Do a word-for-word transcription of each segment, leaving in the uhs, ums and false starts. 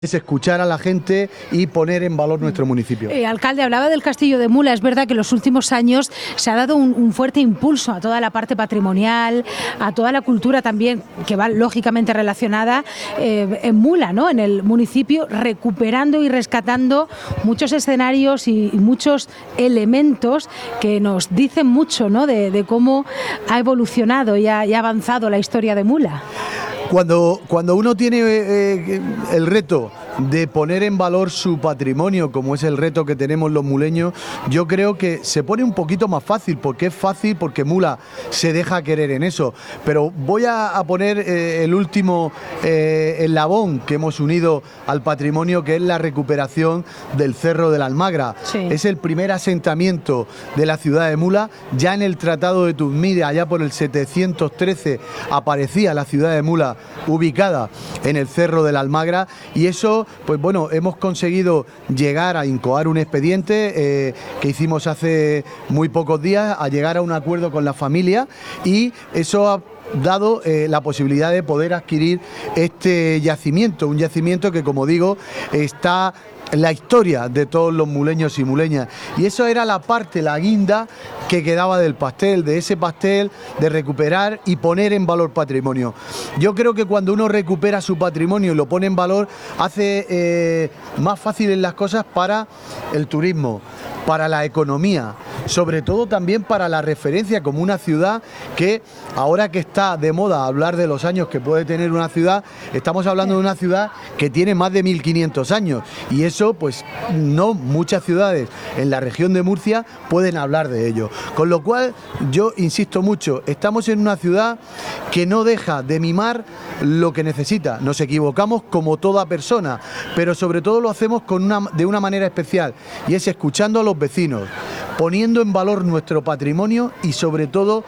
Es escuchar a la gente y poner en valor nuestro municipio. Eh, alcalde, hablaba del Castillo de Mula. Es verdad que en los últimos años se ha dado un, un fuerte impulso a toda la parte patrimonial, a toda la cultura también, que va lógicamente relacionada eh, en Mula, ¿no? En el municipio, recuperando y rescatando muchos escenarios y, y muchos elementos que nos dicen mucho, ¿no? de, de cómo ha evolucionado y ha, y ha avanzado la historia de Mula. Cuando, cuando uno tiene eh, el reto de poner en valor su patrimonio, como es el reto que tenemos los muleños, yo creo que se pone un poquito más fácil, porque es fácil, porque Mula se deja querer en eso. Pero voy a, a poner eh, el último eh, eslabón que hemos unido al patrimonio, que es la recuperación del Cerro de la Almagra. Sí. Es el primer asentamiento de la ciudad de Mula. Ya en el Tratado de Tuzmide, allá por el setecientos trece, aparecía la ciudad de Mula ubicada en el Cerro de la Almagra, y eso, pues bueno, hemos conseguido llegar a incoar un expediente eh, que hicimos hace muy pocos días, a llegar a un acuerdo con la familia, y eso ha dado eh, la posibilidad de poder adquirir este yacimiento, un yacimiento que, como digo, está la historia de todos los muleños y muleñas, y eso era la parte, la guinda que quedaba del pastel, de ese pastel de recuperar y poner en valor patrimonio. Yo creo que cuando uno recupera su patrimonio y lo pone en valor, hace eh, más fáciles las cosas para el turismo, para la economía, sobre todo también para la referencia como una ciudad que, ahora que está de moda hablar de los años que puede tener una ciudad, estamos hablando de una ciudad que tiene más de mil quinientos años, y eso pues no muchas ciudades en la región de Murcia pueden hablar de ello. Con lo cual, yo insisto mucho, estamos en una ciudad que no deja de mimar lo que necesita. Nos equivocamos como toda persona, pero sobre todo lo hacemos con una, de una manera especial, y es escuchando a los vecinos, poniendo en valor nuestro patrimonio y sobre todo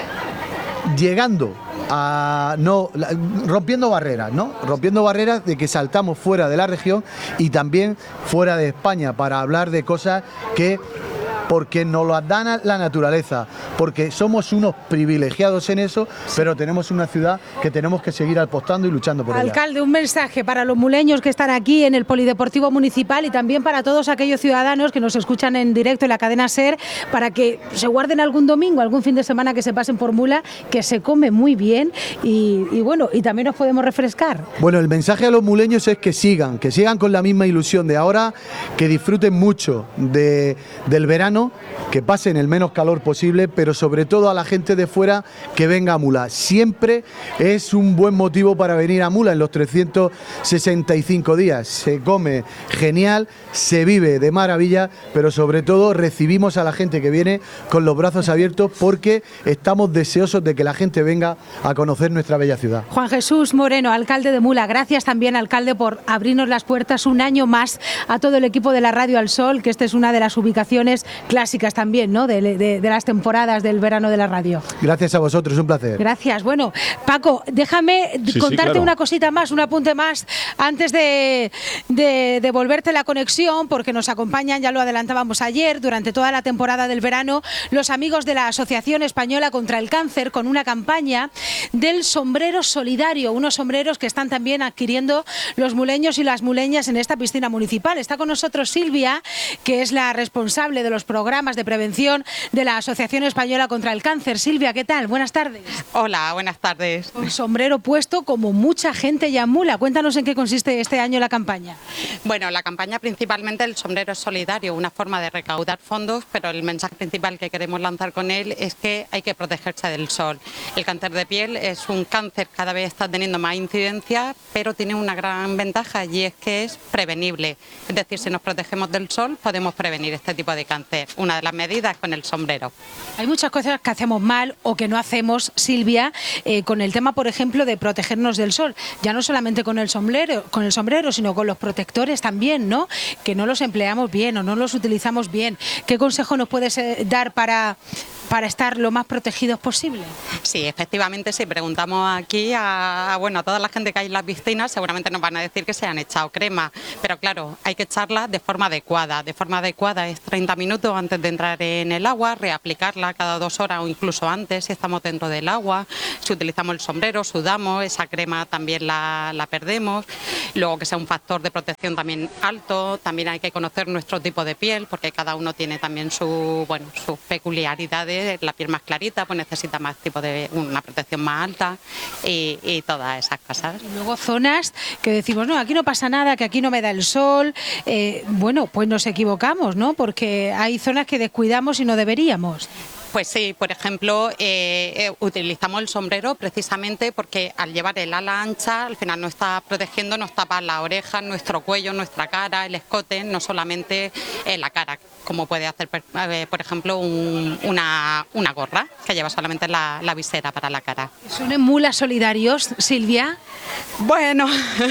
llegando a no rompiendo barreras, ¿no? Rompiendo barreras de que saltamos fuera de la región y también fuera de España para hablar de cosas que porque nos lo da la naturaleza, porque somos unos privilegiados en eso, pero tenemos una ciudad que tenemos que seguir apostando y luchando por ella. Alcalde, un mensaje para los muleños que están aquí en el Polideportivo Municipal y también para todos aquellos ciudadanos que nos escuchan en directo en la cadena SER, para que se guarden algún domingo, algún fin de semana que se pasen por Mula, que se come muy bien y, y bueno, y también nos podemos refrescar. Bueno, el mensaje a los muleños es que sigan, que sigan con la misma ilusión de ahora, que disfruten mucho de, del verano, que pasen el menos calor posible, pero sobre todo a la gente de fuera que venga a Mula. Siempre es un buen motivo para venir a Mula en los trescientos sesenta y cinco días. Se come genial, se vive de maravilla, pero sobre todo recibimos a la gente que viene con los brazos abiertos, porque estamos deseosos de que la gente venga a conocer nuestra bella ciudad. Juan Jesús Moreno, alcalde de Mula, gracias también, alcalde, por abrirnos las puertas un año más a todo el equipo de la Radio Al Sol, que esta es una de las ubicaciones clásicas también, ¿no? De, de, de las temporadas del verano de la radio. Gracias a vosotros, un placer. Gracias. Bueno, Paco, déjame sí, contarte sí, claro. una cosita más, un apunte más, antes de, de, de volverte la conexión, porque nos acompañan, ya lo adelantábamos ayer, durante toda la temporada del verano, los amigos de la Asociación Española contra el Cáncer, con una campaña del sombrero solidario, unos sombreros que están también adquiriendo los muleños y las muleñas en esta piscina municipal. Está con nosotros Silvia, que es la responsable de los programas de prevención de la Asociación Española contra el Cáncer. Silvia, ¿qué tal? Buenas tardes. Hola, buenas tardes. Un sombrero puesto como mucha gente ya en Mula. Cuéntanos en qué consiste este año la campaña. Bueno, la campaña principalmente el sombrero es solidario, una forma de recaudar fondos, pero el mensaje principal que queremos lanzar con él es que hay que protegerse del sol. El cáncer de piel es un cáncer, cada vez está teniendo más incidencia, pero tiene una gran ventaja y es que es prevenible. Es decir, si nos protegemos del sol podemos prevenir este tipo de cáncer. Una de las medidas con el sombrero. Hay muchas cosas que hacemos mal o que no hacemos, Silvia, eh, con el tema, por ejemplo, de protegernos del sol. Ya no solamente con el sombrero, con el sombrero, sino con los protectores también, ¿no? Que no los empleamos bien o no los utilizamos bien. ¿Qué consejo nos puedes eh, dar para para estar lo más protegidos posible? Sí, efectivamente, si preguntamos aquí a, bueno, a toda la gente que hay en las piscinas, seguramente nos van a decir que se han echado crema, pero claro, hay que echarla de forma adecuada. De forma adecuada es treinta minutos antes de entrar en el agua, reaplicarla cada dos horas o incluso antes si estamos dentro del agua. Si utilizamos el sombrero, sudamos, esa crema también la, la perdemos. Luego que sea un factor de protección también alto, también hay que conocer nuestro tipo de piel, porque cada uno tiene también su, bueno, sus peculiaridades. La piel más clarita pues necesita más tipo de una protección más alta y, y todas esas cosas. Y luego zonas que decimos, no, aquí no pasa nada, que aquí no me da el sol. Eh, bueno, pues nos equivocamos, ¿no? Porque hay zonas que descuidamos y no deberíamos. Pues sí, por ejemplo, eh, eh, utilizamos el sombrero precisamente porque al llevar el ala ancha, al final nos está protegiendo, nos tapa las orejas, nuestro cuello, nuestra cara, el escote, no solamente eh, la cara, como puede hacer, eh, por ejemplo, un, una, una gorra que lleva solamente la, la visera para la cara. ¿Son en mulas solidarios, Silvia? Bueno,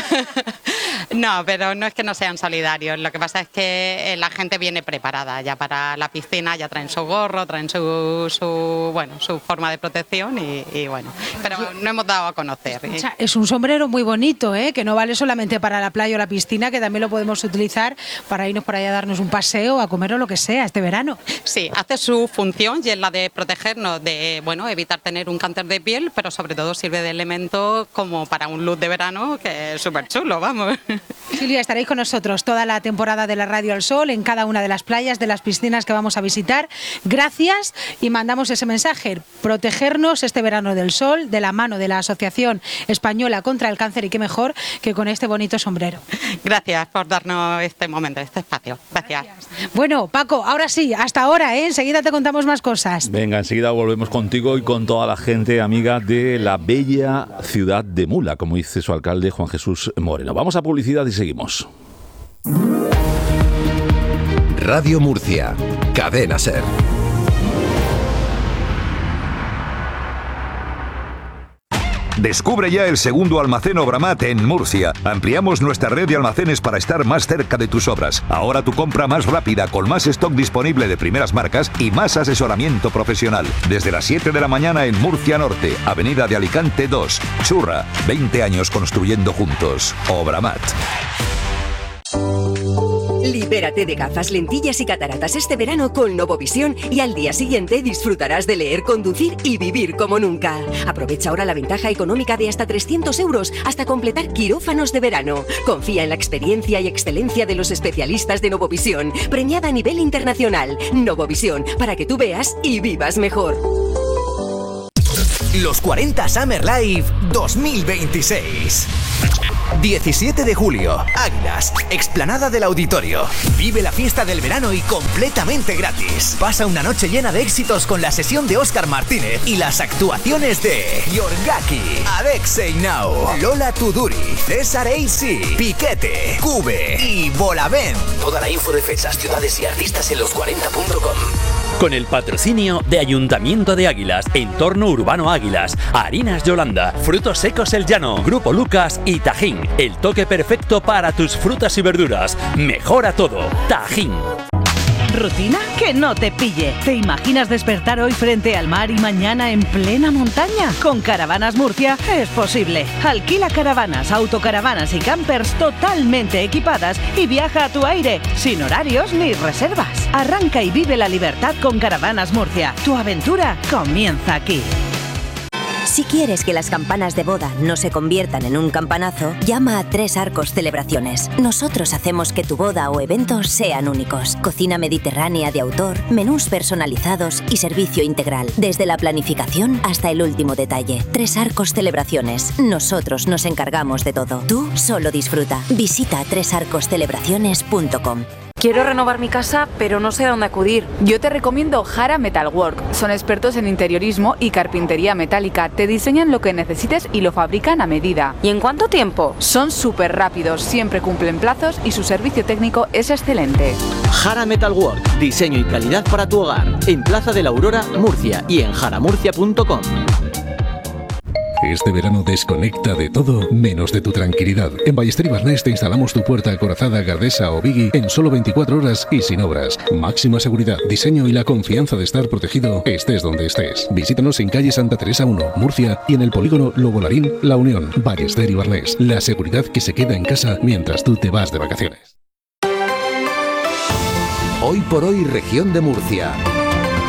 no, pero no es que no sean solidarios, lo que pasa es que la gente viene preparada ya para la piscina, ya traen su gorro, traen su su bueno su forma de protección y, y bueno, pero no hemos dado a conocer. O sea, es un sombrero muy bonito, ¿eh? Que no vale solamente para la playa o la piscina, que también lo podemos utilizar para irnos por ahí a darnos un paseo, a comer o lo que sea este verano. Sí, hace su función y es la de protegernos, de bueno evitar tener un cáncer de piel, pero sobre todo sirve de elemento como para un look de verano que es súper chulo, vamos. Silvia, estaréis con nosotros toda la temporada de la Radio al Sol en cada una de las playas, de las piscinas que vamos a visitar. Gracias. Y mandamos ese mensaje, protegernos este verano del sol, de la mano de la Asociación Española contra el Cáncer, y qué mejor que con este bonito sombrero. Gracias por darnos este momento, este espacio. Gracias. Gracias. Bueno, Paco, ahora sí, hasta ahora, ¿eh? Enseguida te contamos más cosas. Venga, enseguida volvemos contigo y con toda la gente amiga de la bella ciudad de Mula, como dice su alcalde Juan Jesús Moreno. Vamos a publicidad y seguimos. Radio Murcia, Cadena SER. Descubre ya el segundo almacén Obramat en Murcia. Ampliamos nuestra red de almacenes para estar más cerca de tus obras. Ahora tu compra más rápida, con más stock disponible de primeras marcas y más asesoramiento profesional. Desde las siete de la mañana en Murcia Norte, Avenida de Alicante dos. Churra, veinte años construyendo juntos. Obramat. Libérate de gafas, lentillas y cataratas este verano con Novovisión y al día siguiente disfrutarás de leer, conducir y vivir como nunca. Aprovecha ahora la ventaja económica de hasta trescientos euros hasta completar quirófanos de verano. Confía en la experiencia y excelencia de los especialistas de Novovisión, premiada a nivel internacional. Novovisión, para que tú veas y vivas mejor. Los cuarenta Summer Live dos mil veintiséis. diecisiete de julio, Águilas, explanada del Auditorio. Vive la fiesta del verano y completamente gratis. Pasa una noche llena de éxitos con la sesión de Óscar Martínez y las actuaciones de Yorgaki, Alexei Now, Lola Tuduri, César A C, Piquete, Cube y Bolavent. Toda la info de fechas, ciudades y artistas en los cuarenta punto com. Con el patrocinio de Ayuntamiento de Águilas, Entorno Urbano Águilas, Harinas Yolanda, Frutos Secos El Llano, Grupo Lucas y Tajín. El toque perfecto para tus frutas y verduras. Mejora todo. Tajín. ¿Rutina? Que no te pille. ¿Te imaginas despertar hoy frente al mar y mañana en plena montaña? Con Caravanas Murcia es posible. Alquila caravanas, autocaravanas y campers totalmente equipadas y viaja a tu aire, sin horarios ni reservas. Arranca y vive la libertad con Caravanas Murcia. Tu aventura comienza aquí. Si quieres que las campanas de boda no se conviertan en un campanazo, llama a Tres Arcos Celebraciones. Nosotros hacemos que tu boda o evento sean únicos. Cocina mediterránea de autor, menús personalizados y servicio integral, desde la planificación hasta el último detalle. Tres Arcos Celebraciones. Nosotros nos encargamos de todo. Tú solo disfruta. Visita tres arcos celebraciones punto com. Quiero renovar mi casa, pero no sé a dónde acudir. Yo te recomiendo Jara Metalwork. Son expertos en interiorismo y carpintería metálica. Te diseñan lo que necesites y lo fabrican a medida. ¿Y en cuánto tiempo? Son súper rápidos, siempre cumplen plazos y su servicio técnico es excelente. Jara Metalwork. Diseño y calidad para tu hogar. En Plaza de la Aurora, Murcia y en jara murcia punto com. Este verano desconecta de todo menos de tu tranquilidad. En Ballester y Barnés te instalamos tu puerta acorazada, Gardesa o Biggie en solo veinticuatro horas y sin obras. Máxima seguridad, diseño y la confianza de estar protegido estés donde estés. Visítanos en calle Santa Teresa uno, Murcia, y en el polígono Lobo Larín, La Unión. Ballester y Barnés, la seguridad que se queda en casa mientras tú te vas de vacaciones. Hoy por hoy, región de Murcia.